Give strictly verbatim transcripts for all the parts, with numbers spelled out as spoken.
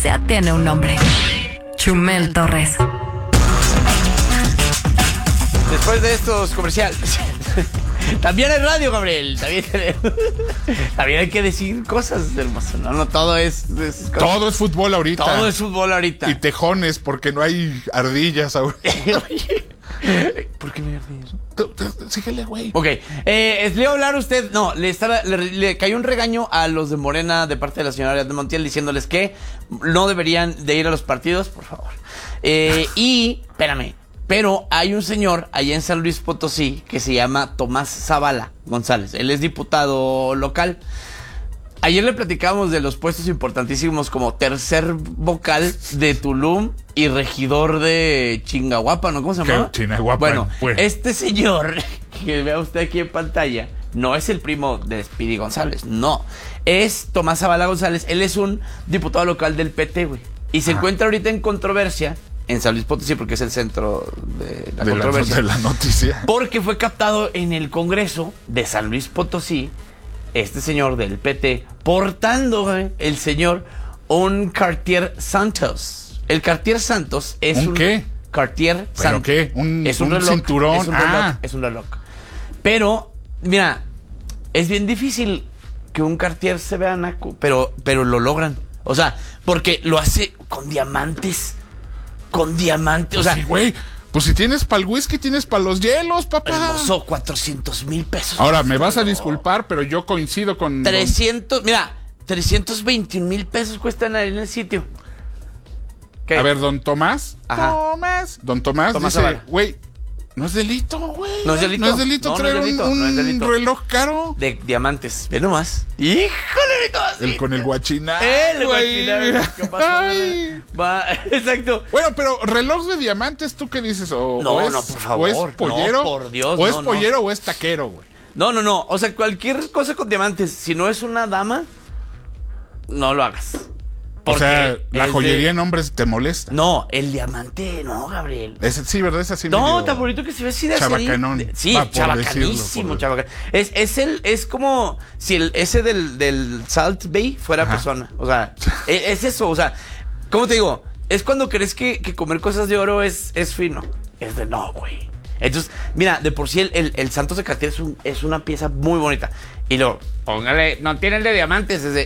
Ya tiene un nombre. Chumel Torres. Después de estos comerciales. También hay radio, Gabriel. También, también hay que decir cosas, hermoso. No, no, todo es, es todo es fútbol ahorita. Todo es fútbol ahorita. Y tejones, porque no hay ardillas ahorita. ¿Por qué no hay ardillas? Síguele, güey. Ok, eh, le iba a hablar a usted. No, le, estaba, le, le cayó un regaño a los de Morena de parte de la señora de Montiel diciéndoles que no deberían de ir a los partidos, por favor. Eh, y, espérame. Pero hay un señor allá en San Luis Potosí que se llama Tomás Zavala González. Él es diputado local. Ayer le platicábamos de los puestos importantísimos como tercer vocal de Tulum y regidor de Chingahuapa, ¿no? ¿Cómo se llama? Chingahuapa. Bueno, bueno, este señor que vea usted aquí en pantalla no es el primo de Speedy González, no. Es Tomás Zavala González. Él es un diputado local del P T, güey. Y se ah. encuentra ahorita en controversia en San Luis Potosí, porque es el centro de la de controversia. La, de la noticia. Porque fue captado en el Congreso de San Luis Potosí, este señor del P T, portando eh, el señor un Cartier Santos. El Cartier Santos es ¿Un, un... qué? Cartier Santos. ¿Pero qué? Un, es un, un reloj, cinturón. Es un reloj, ah. es un reloj. Pero, mira, es bien difícil que un Cartier se vea naco, pero, pero lo logran. O sea, porque lo hace con diamantes. Con diamantes, o sea... Sí, güey, pues si tienes para el whisky, tienes para los hielos, papá. Hermoso, cuatrocientos mil pesos. Ahora, me vas a disculpar, pero yo coincido con... trescientos, don... mira, trescientos veintiún mil pesos cuestan ahí en el sitio. ¿Qué? A ver, don Tomás. Ajá. Tomás. Don Tomás, Tomás dice, güey, no es delito, güey. No es delito. No es delito no, traer no es delito, un, no es delito. un reloj caro. De diamantes, ve nomás. ¡Híjole! Así. El con el guachinar. El guachinar. ¿Qué pasó? Ay. Va, exacto. Bueno, pero reloj de diamantes, ¿tú qué dices? O, no, o es, no, por favor. O es pollero. No, por Dios. O es no, pollero no. o es taquero, güey. No, no, no. O sea, cualquier cosa con diamantes, si no es una dama, no lo hagas. O sea, la joyería de... en hombres te molesta. No, el diamante, no, Gabriel. Es, sí, ¿verdad? Es así. No, tan bonito que se ve así de chabacanón. Sí, chabacanísimo, chabacan. Es, es el, es como si el ese del, del Salt Bay fuera Ajá. persona. O sea, es, es eso, o sea, ¿cómo te digo? Es cuando crees que, que comer cosas de oro es, es fino. Es de no, güey. Entonces, mira, de por sí el, el, el Santos de Cartier es, un, es una pieza muy bonita. Y luego, póngale, no tiene el de diamantes. Es de,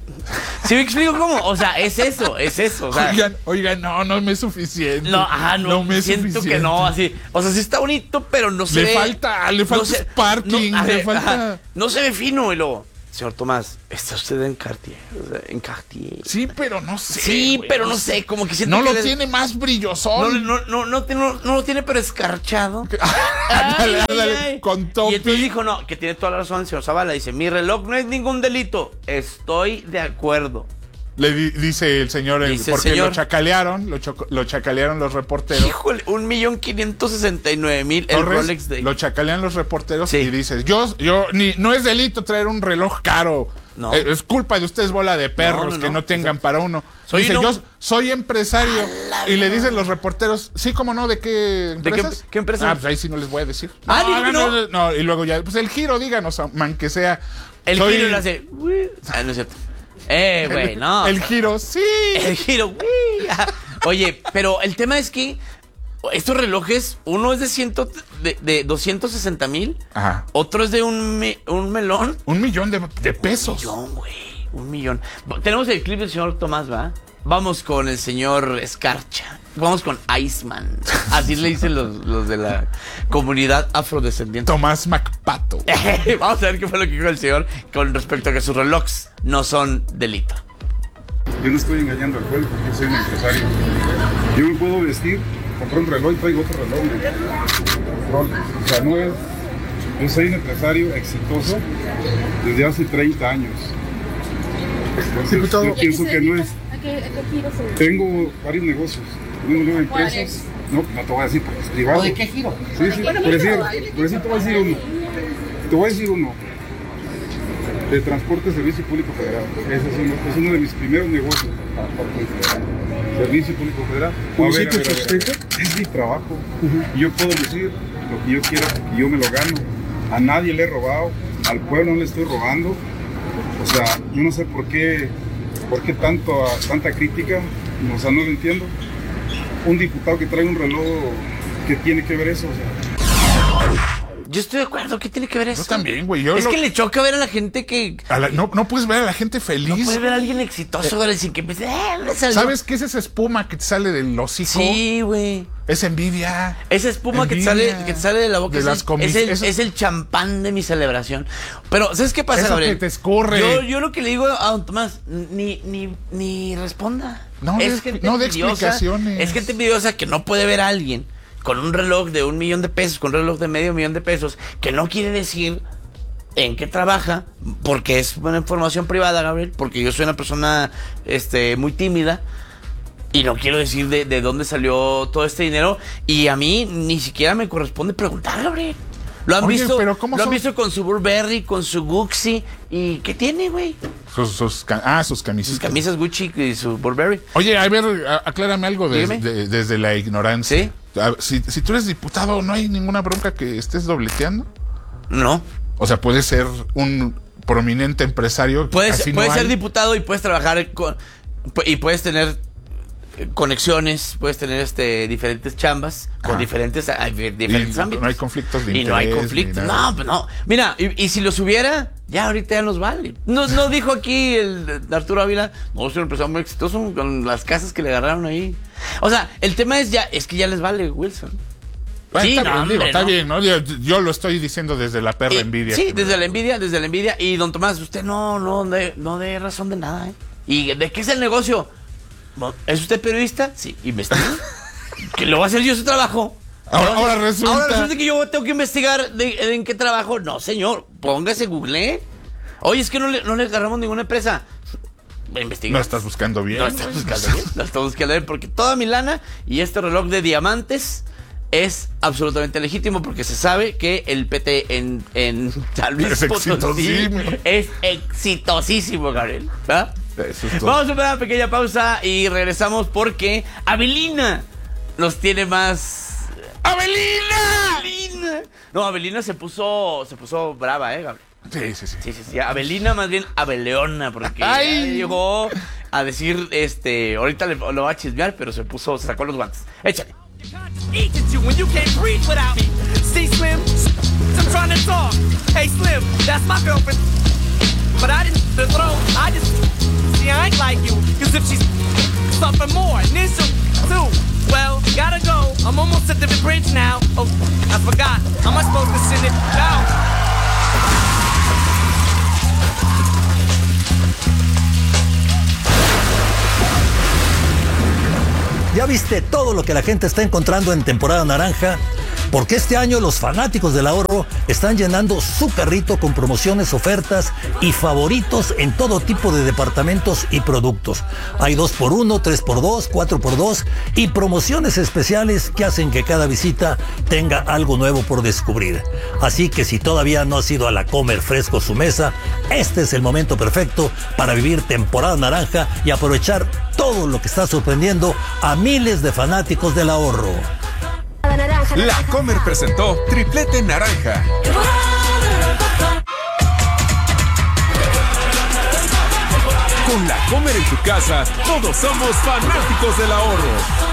¿sí me explico cómo? O sea, es eso, es eso. O sea, oigan, oigan, no, no me es suficiente. No, ajá, no, no me siento suficiente. que no, así. O sea, sí está bonito, pero no se le ve. Falta, le falta, no se, sparking, no, le ver, falta. Ajá, no se ve fino, y luego. Señor Tomás, ¿está usted en Cartier? O sea, en Cartier. Sí, pero no sé. Sí, wey, pero no sé, como que siento no que lo le... tiene más brillosón. No, no, no, no, no, no lo tiene, pero escarchado. Dale, dale, con topi. Y entonces dijo, no, que tiene toda la razón el señor Zavala. Dice, mi reloj no es ningún delito. Estoy de acuerdo. Le di, dice el señor, el, dice porque el señor, lo chacalearon, lo, choco, lo chacalearon los reporteros. Híjole, un millón quinientos sesenta y nueve mil el Rolex de... Lo chacalean los reporteros sí. y dices, yo, yo, ni, no es delito traer un reloj caro. No. Eh, es culpa de ustedes, bola de perros, no, no, que no, no tengan para uno. Soy Dice, no... yo soy empresario. Y le dicen los reporteros, sí, cómo no, ¿de qué empresas? ¿De qué, qué empresa? Ah, pues ahí sí no les voy a decir. Ah, no, no, no, no. no, y luego ya, pues el giro, díganos, man, que sea. El soy... giro lo hace. Ah, no es cierto. Eh, güey, no. El giro, sí. El giro, güey. Oye, pero el tema es que estos relojes, uno es de, ciento, de, de doscientos sesenta mil, otro es de un, me, un melón. Un millón de, de pesos. Un millón, güey. Un millón. Tenemos el clip del señor Tomás, ¿va? Vamos con el señor Escarcha. Vamos con Iceman. Así le dicen los, los de la comunidad afrodescendiente. Tomás MacPato. Vamos a ver qué fue lo que dijo el señor con respecto a que sus relojes no son delito. Yo no estoy engañando al pueblo porque yo soy un empresario. Yo me puedo vestir, comprar un reloj y traigo otro reloj. O sea, no es... Yo soy un empresario exitoso desde hace treinta años. Entonces, yo pienso que no es... Tengo varios negocios. Tengo nueve empresas. No, no te voy a decir porque es privado. ¿De qué giro? Sí, sí, por decir, por decir te voy a decir uno. Te voy a decir uno. De Transporte Servicio Público Federal. Ese es uno, es uno de mis primeros negocios. Servicio Público Federal. A ver, a ver, a ver. Es mi trabajo. Uh-huh. Y yo puedo decir lo que yo quiera porque yo me lo gano. A nadie le he robado. Al pueblo no le estoy robando. O sea, yo no sé por qué ¿Por qué tanto, tanta crítica? O sea, no lo entiendo. Un diputado que trae un reloj, ¿qué tiene que ver eso? O sea... Yo estoy de acuerdo, ¿qué tiene que ver eso? Yo también, güey. Es lo... que le choca ver a la gente que... A la, no, no puedes ver a la gente feliz. No puedes ver a alguien exitoso, güey, sin que empiece... Eh, ¿Sabes qué es esa espuma que te sale del hocico? Sí, güey. Es envidia. Esa espuma envidia, que, te sale, que te sale de la boca. De es, las el, es, el, eso... es el champán de mi celebración. Pero, ¿sabes qué pasa, eso Gabriel? Que te escurre. Yo, yo lo que le digo a don Tomás, ni, ni, ni responda. No, es de, no de explicaciones. Es gente envidiosa que no puede ver a alguien con un reloj de un millón de pesos, con un reloj de medio millón de pesos, que no quiere decir en qué trabaja, porque es una información privada, Gabriel, porque yo soy una persona este, muy tímida, y no quiero decir de, de dónde salió todo este dinero, y a mí ni siquiera me corresponde preguntar, Gabriel. Lo han Oye, visto, pero ¿cómo lo son? han visto con su Burberry, con su Gucci, y ¿qué tiene, güey? Sus, sus, ah, sus camisas. Sus camisas Gucci y su Burberry. Oye, a ver, aclárame algo de, de, desde la ignorancia. ¿Sí? Si, si tú eres diputado, ¿no hay ninguna bronca que estés dobleteando? No. O sea, puedes ser un prominente empresario. Puedes, así puedes no ser hay. diputado y puedes trabajar con, y puedes tener conexiones, puedes tener este diferentes chambas con Ajá. diferentes, diferentes y ámbitos. No hay conflictos de y interés. no hay conflictos. No, pues no. Mira, y, y si los hubiera, ya ahorita ya nos vale. No, no dijo aquí el Arturo Ávila, no, es un empresario muy exitoso con las casas que le agarraron ahí. O sea, el tema es ya, es que ya les vale, Wilson. Bueno, Sí, está, no, bien, hombre, digo, está ¿no? bien, ¿no? Yo, yo lo estoy diciendo desde la perra Y- envidia. Sí, desde la envidia, desde la envidia. Y don Tomás, usted no, no, de, no dé razón de nada, ¿eh? ¿Y de qué es el negocio? ¿Es usted periodista? Sí, investiga. Que lo voy a hacer yo su trabajo. Ahora, ahora resulta. Ahora resulta que yo tengo que investigar de, de en qué trabajo. No, señor, póngase Google. Oye, es que no le, no le agarramos ninguna empresa. Investiga. No estás buscando bien. No estás buscando bien. No estás buscando bien porque toda mi lana y este reloj de diamantes es absolutamente legítimo porque se sabe que el P T en, en San Luis Es Potosí exitosísimo. es exitosísimo, Gabriel. ¿Ah? Eso es todo. Vamos a una pequeña pausa y regresamos porque Avelina nos tiene más. ¡Avelina! ¡Avelina! No, Avelina se puso, se puso brava, ¿eh, Gabriel? Sí, sí, sí. Sí, sí, sí. Avelina más bien Abeleona, porque Ay. ya llegó a decir, este, ahorita le, lo va a chismear, pero se puso, se sacó los guantes. Échale. Eat at you when you can't breathe without me. See, Slim, I'm trying to talk. Hey, Slim, that's my girlfriend. But I didn't the throw. I just see I ain't like you. Cause if she's something more, and then she'll too. Well, gotta go. I'm almost at the bridge now. Oh, I forgot. How am I supposed to send it down? ¿Ya viste todo lo que la gente está encontrando en temporada naranja? Porque este año los fanáticos del ahorro están llenando su carrito con promociones, ofertas y favoritos en todo tipo de departamentos y productos. Hay dos por uno, tres por dos, cuatro por dos y promociones especiales que hacen que cada visita tenga algo nuevo por descubrir. Así que si todavía no has ido a la Comer Fresco su mesa, este es el momento perfecto para vivir temporada naranja y aprovechar todo lo que está sorprendiendo a miles de fanáticos del ahorro. La Comer presentó Triplete Naranja. Con La Comer en tu casa, todos somos fanáticos del ahorro.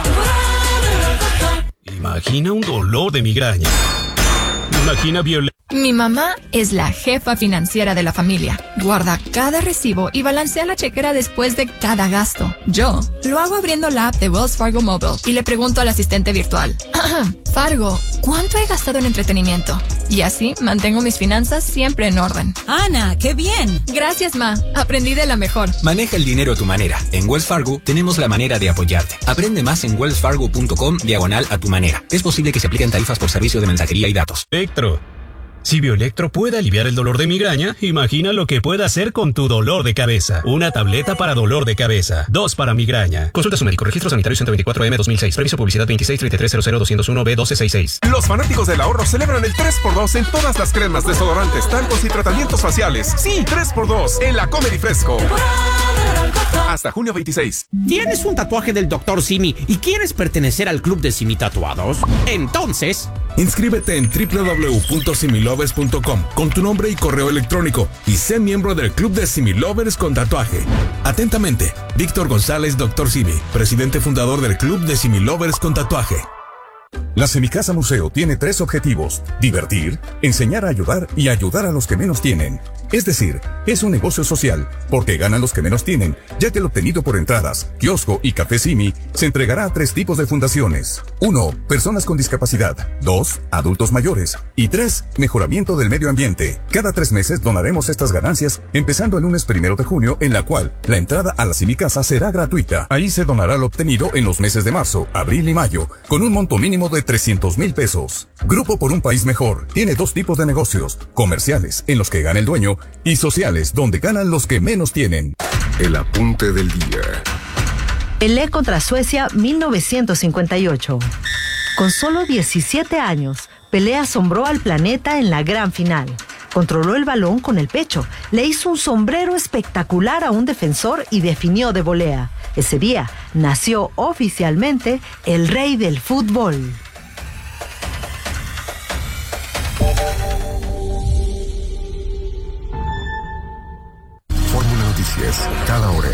Imagina un dolor de migraña. Imagina violencia. Mi mamá es la jefa financiera de la familia. Guarda cada recibo y balancea la chequera después de cada gasto. Yo lo hago abriendo la app de Wells Fargo Mobile y le pregunto al asistente virtual. Fargo, ¿cuánto he gastado en entretenimiento? Y así mantengo mis finanzas siempre en orden. Ana, ¡qué bien! Gracias, Ma. Aprendí de la mejor. Maneja el dinero a tu manera. En Wells Fargo tenemos la manera de apoyarte. Aprende más en wellsfargo.com diagonal a tu manera. Es posible que se apliquen tarifas por servicio de mensajería y datos. Electro. Si Bioelectro puede aliviar el dolor de migraña, imagina lo que puede hacer con tu dolor de cabeza. Una tableta para dolor de cabeza. Dos para migraña. Consulta a su médico. Registro sanitario ciento veinticuatro M dos mil seis. Previso publicidad veintiséis treinta y tres cero cero doscientos uno B doce sesenta y seis. Los fanáticos del ahorro celebran el tres por dos en todas las cremas, desodorantes, talcos y tratamientos faciales. Sí, tres por dos en La Comer y Fresco. Hasta junio veintiséis. ¿Tienes un tatuaje del doctor Simi y quieres pertenecer al club de Simi Tatuados? Entonces, Inscríbete en doble u doble u doble u punto similovers punto com con tu nombre y correo electrónico y sé miembro del Club de Similovers con tatuaje. Atentamente, Víctor González, doctor Simi, presidente fundador del Club de Similovers con tatuaje. La Semicasa Museo tiene tres objetivos: divertir, enseñar a ayudar y ayudar a los que menos tienen. Es decir, es un negocio social, porque ganan los que menos tienen, ya que el obtenido por entradas, kiosco y café Simi se entregará a tres tipos de fundaciones. uno. Personas con discapacidad. dos. Adultos mayores. Y tres. Mejoramiento del medio ambiente. Cada tres meses donaremos estas ganancias, empezando el lunes primero de junio, en la cual la entrada a la Semicasa será gratuita. Ahí se donará lo obtenido en los meses de marzo, abril y mayo, con un monto mínimo de trescientos mil pesos. Grupo por un País Mejor tiene dos tipos de negocios: comerciales, en los que gana el dueño, y sociales, donde ganan los que menos tienen. El apunte del día. Pelé contra Suecia mil novecientos cincuenta y ocho. Con solo diecisiete años, Pelé asombró al planeta en la gran final. Controló el balón con el pecho, le hizo un sombrero espectacular a un defensor y definió de volea. Ese día nació oficialmente el rey del fútbol. Fórmula Noticias, cada hora.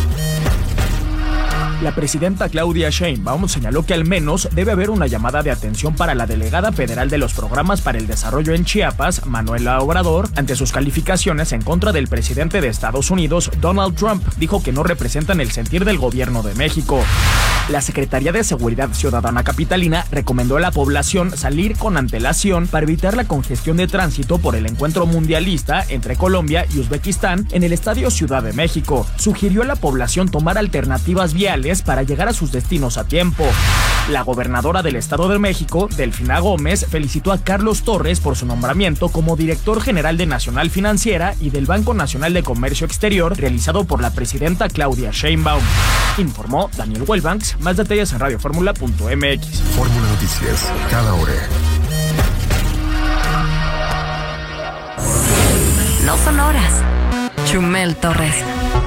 La presidenta Claudia Sheinbaum señaló que al menos debe haber una llamada de atención para la delegada federal de los programas para el desarrollo en Chiapas, Manuela Obrador, ante sus calificaciones en contra del presidente de Estados Unidos, Donald Trump. Dijo que no representan el sentir del gobierno de México. La Secretaría de Seguridad Ciudadana capitalina recomendó a la población salir con antelación para evitar la congestión de tránsito por el encuentro mundialista entre Colombia y Uzbekistán en el Estadio Ciudad de México. Sugirió a la población tomar alternativas viales para llegar a sus destinos a tiempo. La gobernadora del Estado de México, Delfina Gómez, felicitó a Carlos Torres por su nombramiento como director general de Nacional Financiera y del Banco Nacional de Comercio Exterior, realizado por la presidenta Claudia Sheinbaum. Informó Daniel Wellbanks. Más detalles en radio fórmula punto m x. Fórmula Noticias, cada hora. No son horas. Chumel Torres.